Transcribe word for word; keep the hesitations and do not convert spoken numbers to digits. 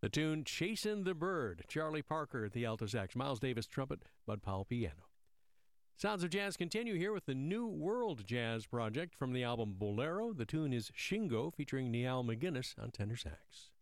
The tune Chasing the Bird, Charlie Parker at the alto sax, Miles Davis trumpet, Bud Powell piano. Sounds of Jazz continue here with the New World Jazz Project from the album Bolero. The tune is Shingo, featuring Niall McGuinness on tenor sax.